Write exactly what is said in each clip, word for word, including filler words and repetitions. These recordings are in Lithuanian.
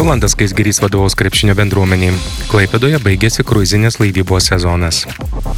Rolandas Skaisgirys vadovaus krepšinio bendruomeniai. Klaipėdoje baigėsi kruizinės laivybos sezonas.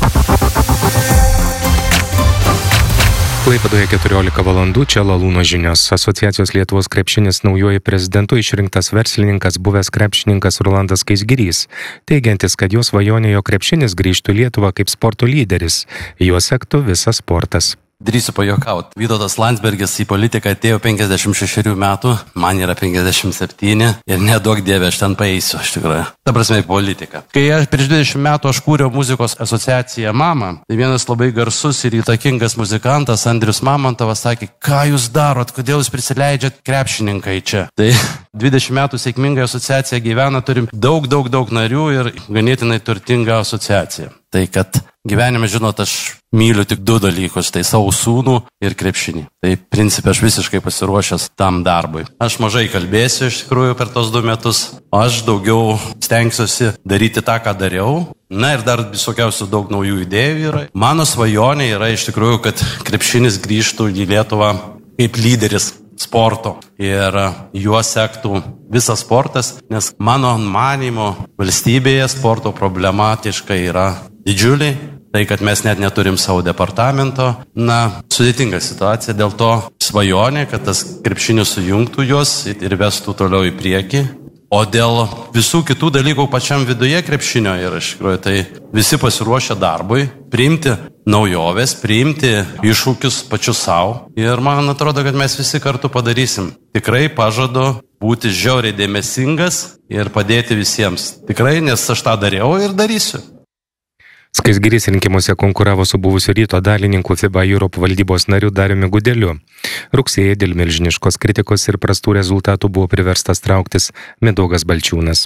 Klaipėdoje keturiolika valandų, čia Lalūno žinios. Asociacijos Lietuvos krepšinis naujuoju prezidentu išrinktas verslininkas buvęs krepšininkas Rolandas Skaisgirys, teigiantis, kad jo svajonė jo krepšinis grįžtų į Lietuvą kaip sporto lyderis. Juo sektų visas sportas. Drįsiu pajuokauti. Vytautas Landsbergis į politiką atėjo penkiasdešimt šešerių metų, man yra penkiasdešimt septyni ir neduok dievė, aš ten paeisiu, iš tikrųjų. Ta prasme, į politiką. Kai aš prieš dvidešimt metų aš kūriau muzikos asociaciją Mama, tai vienas labai garsus ir įtakingas muzikantas Andrius Mamontovas sakė, ką jūs darot, kodėl jūs prisileidžiat krepšininką į čia. Tai dvidešimt metų sėkmingai asociacija gyvena, turim daug, daug, daug narių ir ganėtinai turtingą asociaciją. Tai kad gyvenime, žinot, aš myliu tik du dalykus, tai savo sūnų ir krepšinį. Tai principė aš visiškai pasiruošęs tam darbui. Aš mažai kalbėsiu iš tikrųjų per tos du metus, aš daugiau stengsiuosi daryti tą, ką dariau. Na ir dar visokiausių daug naujų idėjų yra. Mano svajonė yra iš tikrųjų, kad krepšinis grįžtų į Lietuvą kaip lyderis sporto ir juo sektų visas sportas, nes mano manymu valstybėje sporto problematiška yra didžiuliai, tai kad mes net neturim savo departamento, na, sudėtinga situacija, dėl to svajonė, kad tas krepšinis sujungtų juos ir vestų toliau į priekį. O dėl visų kitų dalykų pačiam viduje krepšinio yra iš tikrųjų, tai visi pasiruošę darbui, priimti naujoves, priimti iššūkius pačius savo. Ir man atrodo, kad mes visi kartu padarysim. Tikrai pažadu būti žiauriai dėmesingas ir padėti visiems. Tikrai, nes aš tą dariau ir darysiu. Skaisgirys rinkimuose konkuravo su buvusiu Ryto dalininku FIBA Europe valdybos nariu Dariumi Gudeliu. Rugsėjį dėl milžiniškos kritikos ir prastų rezultatų buvo priverstas trauktis Mindaugas Balčiūnas.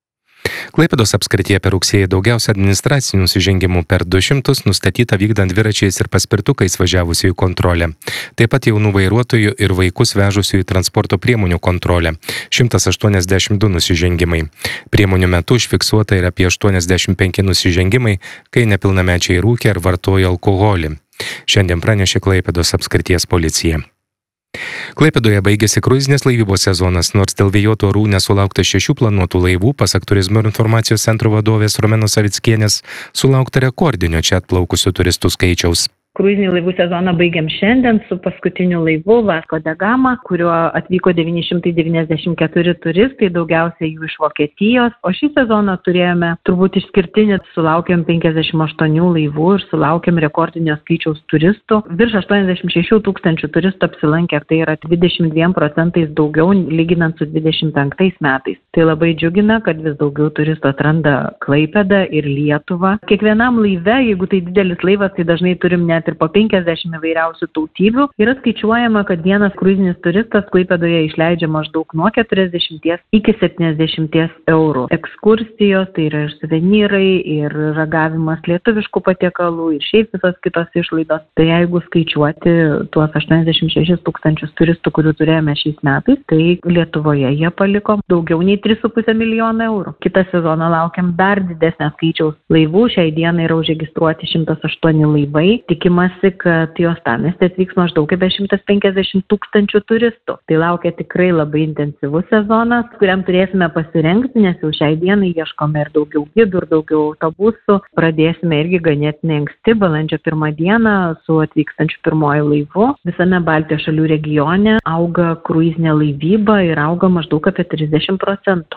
Klaipėdos apskrityje per rugsėjį daugiausia administracinių nusižengimų per du šimtus nustatyta vykdant dviračiais ir paspirtukais važiavusiųjų kontrolę. Taip pat jaunų vairuotojų ir vaikus vežusiųjų transporto priemonių kontrolę. šimtas aštuoniasdešimt du nusižengimai. Priemonių metu užfiksuota ir apie aštuoniasdešimt penki nusižengimai, kai nepilnamečiai rūkė ar vartojo alkoholį. Šiandien pranešė Klaipėdos apskrities policija. Klaipėdoje baigėsi kruizinės laivybos sezonas, nors dėl vėjuotų orų nesulaukta šešių planuotų laivų, pasak Turizmo ir informacijos centro vadovės Romenos Savickienės, sulaukta rekordinio čia atplaukusių turistų skaičiaus. Kruizinį laivų sezoną baigiam šiandien su paskutiniu laivu Vasco da Gama, kuriuo atvyko devyni šimtai devyniasdešimt keturi turistai, daugiausiai jų iš Vokietijos. O šį sezoną turėjome turbūt išskirtinį, sulaukėm penkiasdešimt aštuonių laivų ir sulaukėm rekordinio skaičiaus turistų. Virš aštuoniasdešimt šešių tūkstančių turistų apsilankė, tai yra dvidešimt dviem procentais daugiau lyginant su dvidešimt penktais metais. Tai labai džiugina, kad vis daugiau turistų atranda Klaipėdą ir Lietuvą. Kiekvienam laive, jeigu tai didelis laivas, tai dažnai turim net ir po penkiasdešimt įvairiausių tautybių. Yra skaičiuojama, kad vienas kruizinis turistas Klaipėdoje išleidžia maždaug nuo keturiasdešimties iki septyniasdešimties eurų. Ekskursijos, tai yra ir suvenyrai, ir ragavimas lietuviškų patiekalų, ir šiaip visos kitos išlaidos. Tai jeigu skaičiuoti tuos aštuoniasdešimt šešis tūkstančius turistų, kurių turėjome šiais metais, tai Lietuvoje jie paliko daugiau nei tris su puse milijono eurų. Kitą sezoną laukiam dar didesnio skaičiaus laivų. Šiai dienai yra užregistruoti šimtas aštuoni laivai. Tikimasi, kad į uostamiestį atvyks maždaug apie šimtas penkiasdešimt tūkstančių turistų. Tai laukia tikrai labai intensyvus sezonas, kuriam turėsime pasirengti, nes jau šiai dienai ieškome ir daugiau gidų, ir daugiau autobusų. Pradėsime irgi ganėtinai anksti, balandžio pirmą dieną su atvykstančiu pirmoju laivu. Visame Baltijos šalių regione auga kruizinė laivyba ir auga maždaug apie trisdešimt procentų.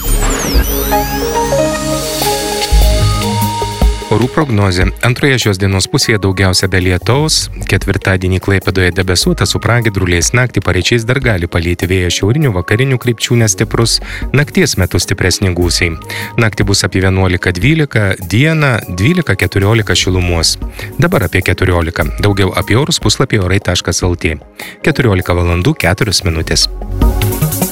Orų prognozė. Antroje šios dienos pusėje daugiausia be lietaus. Ketvirtadienį Klaipėdoje debesuota su pragiedruliais, naktį paryčiais dar gali palyti vėjas šiaurinių vakarinių krypčių nestiprus, nakties metu stipresni gūsiai. Naktį bus apie vienuolika dvylika, dieną dvylika keturiolika šilumos. Dabar apie keturiolika. Daugiau apie orus puslapyje orai taškas lt. keturiolika valandų keturios minutės.